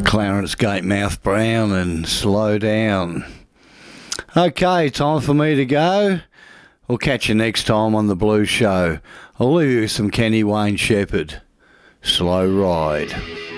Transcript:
Clarence Gatemouth Brown and Slow Down. Okay, time for me to go. We'll catch you next time on The Blues Show. I'll leave you with some Kenny Wayne Shepherd. Slow Ride.